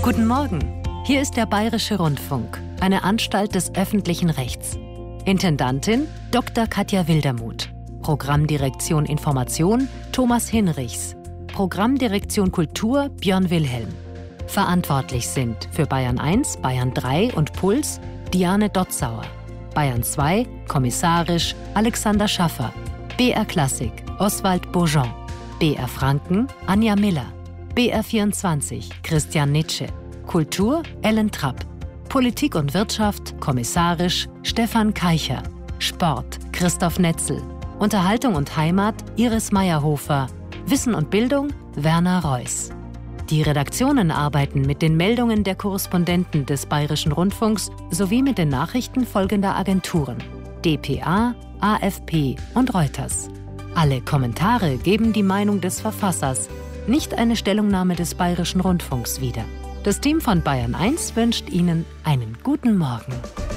Guten Morgen, hier ist der Bayerische Rundfunk, eine Anstalt des öffentlichen Rechts. Intendantin Dr. Katja Wildermuth. Programmdirektion Information Thomas Hinrichs. Programmdirektion Kultur Björn Wilhelm. Verantwortlich sind für Bayern 1, Bayern 3 und Puls Diane Dotzauer. Bayern 2, kommissarisch Alexander Schaffer. BR Klassik Oswald Bourgeon. BR Franken Anja Miller. BR 24 Christian Nitsche. Kultur Ellen Trapp. Politik und Wirtschaft kommissarisch Stefan Keicher. Sport Christoph Netzel. Unterhaltung und Heimat Iris Meyerhofer. Wissen und Bildung Werner Reuss. Die Redaktionen arbeiten mit den Meldungen der Korrespondenten des Bayerischen Rundfunks sowie mit den Nachrichten folgender Agenturen: dpa, AFP und Reuters. Alle Kommentare geben die Meinung des Verfassers, nicht eine Stellungnahme des Bayerischen Rundfunks wieder. Das Team von Bayern 1 wünscht Ihnen einen guten Morgen.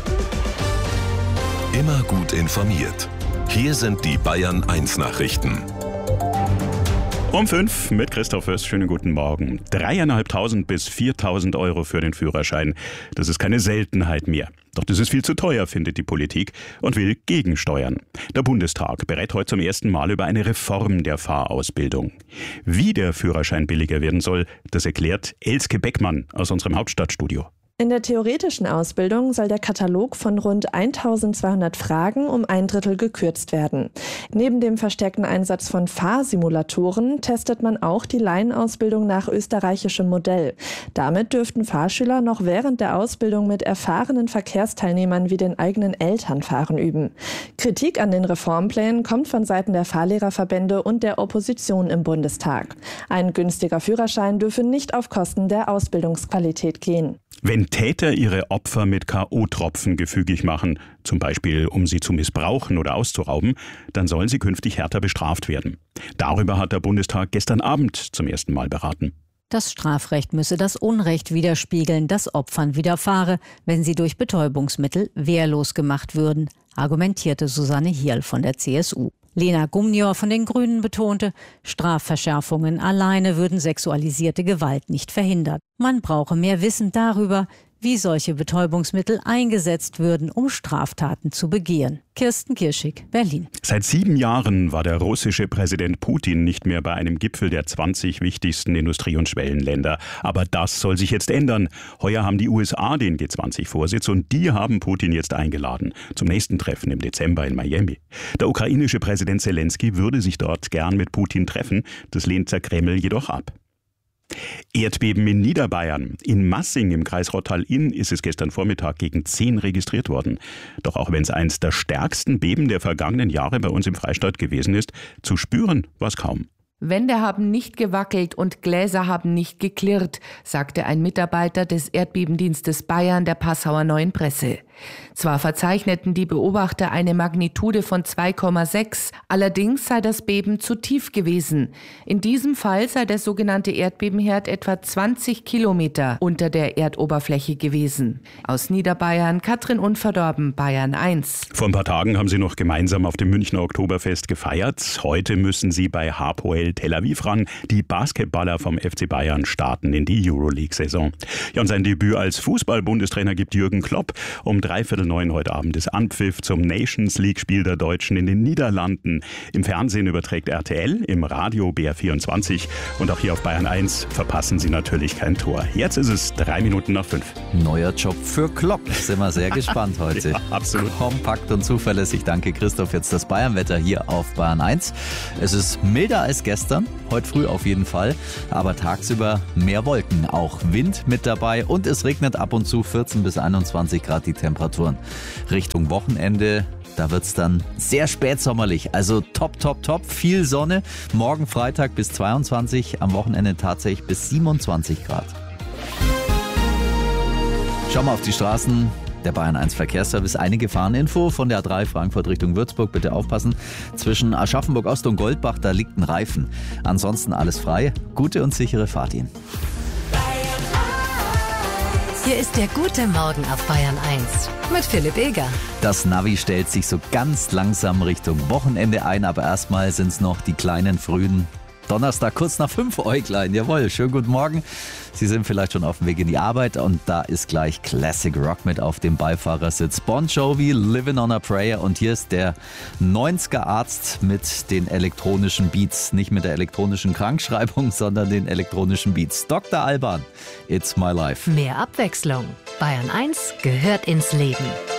Immer gut informiert. Hier sind die Bayern 1 Nachrichten. Um 5 mit Christoph Fürst. Schönen guten Morgen. 3.500 bis 4.000 Euro für den Führerschein. Das ist keine Seltenheit mehr. Doch das ist viel zu teuer, findet die Politik und will gegensteuern. Der Bundestag berät heute zum ersten Mal über eine Reform der Fahrausbildung. Wie der Führerschein billiger werden soll, das erklärt Elske Beckmann aus unserem Hauptstadtstudio. In der theoretischen Ausbildung soll der Katalog von rund 1.200 Fragen um 1/3 gekürzt werden. Neben dem verstärkten Einsatz von Fahrsimulatoren testet man auch die Laienausbildung nach österreichischem Modell. Damit dürften Fahrschüler noch während der Ausbildung mit erfahrenen Verkehrsteilnehmern wie den eigenen Eltern fahren üben. Kritik an den Reformplänen kommt von Seiten der Fahrlehrerverbände und der Opposition im Bundestag. Ein günstiger Führerschein dürfe nicht auf Kosten der Ausbildungsqualität gehen. Wenn Täter ihre Opfer mit K.O.-Tropfen gefügig machen, zum Beispiel um sie zu missbrauchen oder auszurauben, dann sollen sie künftig härter bestraft werden. Darüber hat der Bundestag gestern Abend zum ersten Mal beraten. Das Strafrecht müsse das Unrecht widerspiegeln, das Opfern widerfahre, wenn sie durch Betäubungsmittel wehrlos gemacht würden, argumentierte Susanne Hierl von der CSU. Lena Gumnior von den Grünen betonte, Strafverschärfungen alleine würden sexualisierte Gewalt nicht verhindern. Man brauche mehr Wissen darüber, wie solche Betäubungsmittel eingesetzt würden, um Straftaten zu begehen. Kirsten Kirschig, Berlin. Seit 7 Jahren war der russische Präsident Putin nicht mehr bei einem Gipfel der 20 wichtigsten Industrie- und Schwellenländer. Aber das soll sich jetzt ändern. Heuer haben die USA den G20-Vorsitz und die haben Putin jetzt eingeladen zum nächsten Treffen im Dezember in Miami. Der ukrainische Präsident Zelensky würde sich dort gern mit Putin treffen. Das lehnt der Kreml jedoch ab. Erdbeben in Niederbayern. In Massing im Kreis Rottal-Inn ist es gestern Vormittag gegen 10 registriert worden. Doch auch wenn es eines der stärksten Beben der vergangenen Jahre bei uns im Freistaat gewesen ist, zu spüren war es kaum. Wände haben nicht gewackelt und Gläser haben nicht geklirrt, sagte ein Mitarbeiter des Erdbebendienstes Bayern der Passauer Neuen Presse. Zwar verzeichneten die Beobachter eine Magnitude von 2,6, allerdings sei das Beben zu tief gewesen. In diesem Fall sei der sogenannte Erdbebenherd etwa 20 Kilometer unter der Erdoberfläche gewesen. Aus Niederbayern, Katrin Unverdorben, Bayern 1. Vor ein paar Tagen haben sie noch gemeinsam auf dem Münchner Oktoberfest gefeiert. Heute müssen sie bei Hapoel Tel Aviv ran. Die Basketballer vom FC Bayern starten in die Euroleague-Saison. Ja, und sein Debüt als Fußball-Bundestrainer gibt Jürgen Klopp. Um 8:45 heute Abend ist Anpfiff zum Nations-League-Spiel der Deutschen in den Niederlanden. Im Fernsehen überträgt RTL, im Radio BR24 und auch hier auf Bayern 1 verpassen Sie natürlich kein Tor. Jetzt ist es 3 Minuten nach 5. Neuer Job für Klopp. Sind wir sehr gespannt heute. Ja, absolut. Kompakt und zuverlässig. Danke Christoph. Jetzt das Bayernwetter hier auf Bayern 1. Es ist milder als gestern, heute früh auf jeden Fall, aber tagsüber mehr Wolken, auch Wind mit dabei und es regnet ab und zu 14 bis 21 Grad die Temperaturen. Richtung Wochenende, da wird es dann sehr spätsommerlich, also top, viel Sonne. Morgen Freitag bis 22, am Wochenende tatsächlich bis 27 Grad. Schauen wir auf die Straßen. Der Bayern 1 Verkehrsservice, eine Gefahreninfo von der A3 Frankfurt Richtung Würzburg. Bitte aufpassen, zwischen Aschaffenburg Ost und Goldbach, da liegt ein Reifen. Ansonsten alles frei. Gute und sichere Fahrt Ihnen. Hier ist der gute Morgen auf Bayern 1 mit Philipp Eger. Das Navi stellt sich so ganz langsam Richtung Wochenende ein, aber erstmal sind es noch die kleinen frühen Donnerstag, kurz nach 5, Äuglein. Jawohl, schönen guten Morgen. Sie sind vielleicht schon auf dem Weg in die Arbeit und da ist gleich Classic Rock mit auf dem Beifahrersitz. Bon Jovi, Living on a Prayer, und hier ist der 90er Arzt mit den elektronischen Beats. Nicht mit der elektronischen Krankschreibung, sondern den elektronischen Beats. Dr. Alban, It's My Life. Mehr Abwechslung. Bayern 1 gehört ins Leben.